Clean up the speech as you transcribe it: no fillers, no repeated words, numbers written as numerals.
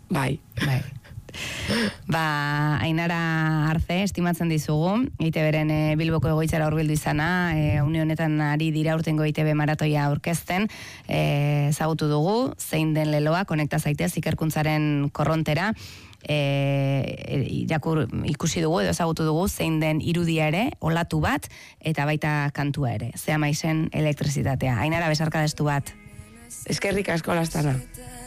Bai. Ainara Arze, estimatzen dizugu, ITB-ren Bilboko egoitzara hurbildu izana, une honetan ari dira urtengo ITB maratoia aurkezten, ezagutu dugu, zein den leloa, konekta zaitez, ikerkuntzaren korrontera, ikusi dugu edo ezagutu dugu, zein den irudia ere, olatu bat, eta baita kantua ere, zea maizen elektrizitatea. Ainara, besarka destu bat. Eskerrik asko lastana.